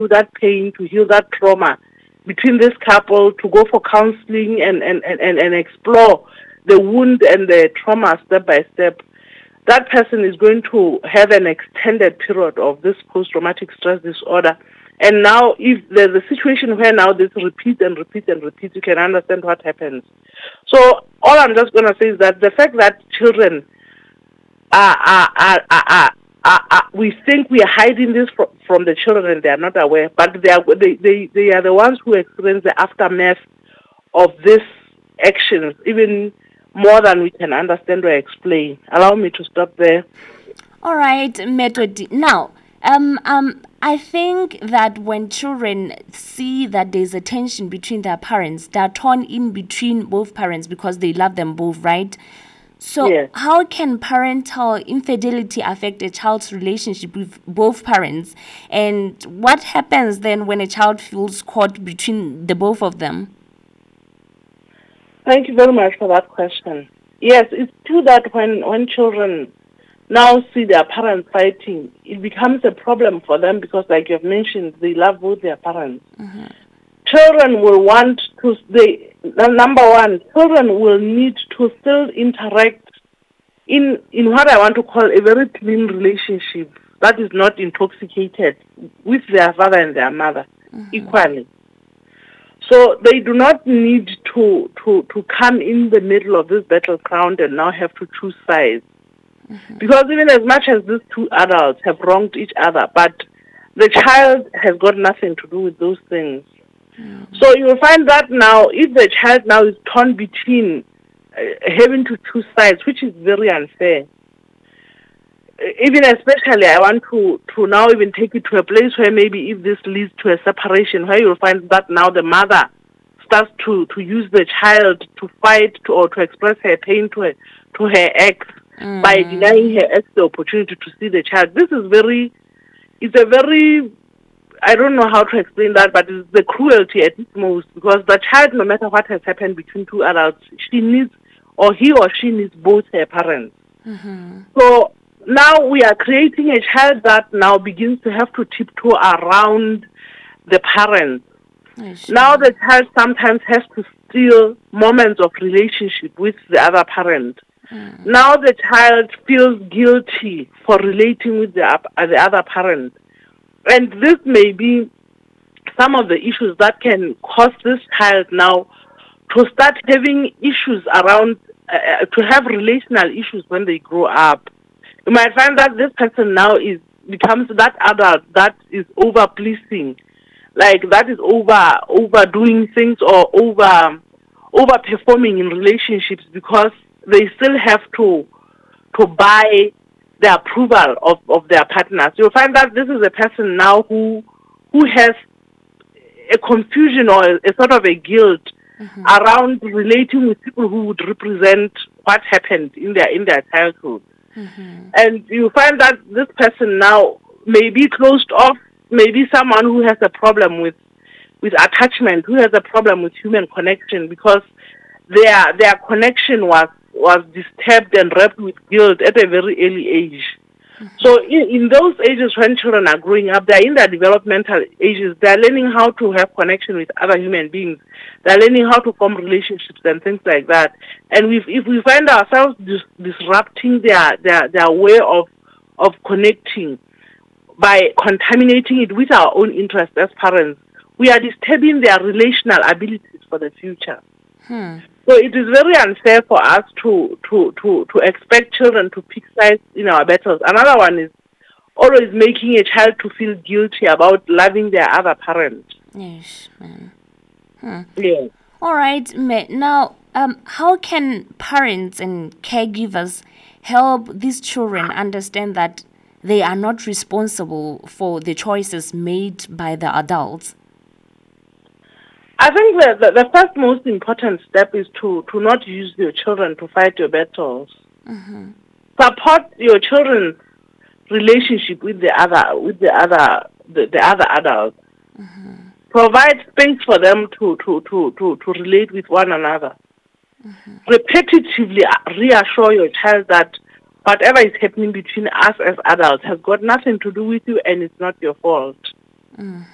that pain, to heal that trauma between this couple, to go for counseling and explore the wound and the trauma step by step, that person is going to have an extended period of this post-traumatic stress disorder. And now, if there's a situation where now this repeats and repeats and repeats, you can understand what happens. So all I'm just going to say is that the fact that children we think we are hiding this from the children and they are not aware, but they are the ones who experience the aftermath of these actions, even more than we can understand or explain. Allow me to stop there. All right, Method. Now, I think that when children see that there's a tension between their parents, they're torn in between both parents because they love them both, right? So Yes. How can parental infidelity affect a child's relationship with both parents? And what happens then when a child feels caught between the both of them? Thank you very much for that question. Yes, it's true that when children now see their parents fighting, it becomes a problem for them because, like you've mentioned, they love both their parents. Mm-hmm. Children will want to, number one, children will need to still interact in what I want to call a very clean relationship that is not intoxicated with their father and their mother equally. So they do not need to come in the middle of this battleground and now have to choose sides. Because even as much as these two adults have wronged each other, but the child has got nothing to do with those things. So you'll find that now, if the child now is torn between having to choose sides, which is very unfair, even especially I want to now even take it to a place where maybe if this leads to a separation, where you'll find that now the mother starts to use the child to fight or to express her pain to her ex by denying her ex the opportunity to see the child. This is I don't know how to explain that, but it's the cruelty at its most, because the child, no matter what has happened between two adults, he or she needs both her parents. So now we are creating a child that now begins to have to tiptoe around the parents. Now the child sometimes has to steal moments of relationship with the other parent. Now the child feels guilty for relating with the other parent. And this may be some of the issues that can cause this child now to start having issues around, to have relational issues when they grow up. You might find that this person now becomes that adult that is over-pleasing, like that is overdoing things or over-performing in relationships because they still have to buy the approval of their partners. You'll find that this is a person now who has a confusion or a sort of a guilt around relating with people who would represent what happened in their childhood. And you find that this person now may be closed off, maybe someone who has a problem with attachment, who has a problem with human connection because their connection was disturbed and wrapped with guilt at a very early age. So in those ages when children are growing up, they're in their developmental ages, they're learning how to have connection with other human beings. They're learning how to form relationships and things like that. And if we find ourselves disrupting their way of connecting by contaminating it with our own interests as parents, we are disturbing their relational abilities for the future. So it is very unfair for us to expect children to pick sides in our battles. Another one is always making a child to feel guilty about loving their other parent. Yes, man. Yeah. All right, now, how can parents and caregivers help these children understand that they are not responsible for the choices made by the adults? I think the first most important step is to not use your children to fight your battles. Support your children's relationship with the other adults. Provide space for them to relate with one another. Repetitively reassure your child that whatever is happening between us as adults has got nothing to do with you and it's not your fault.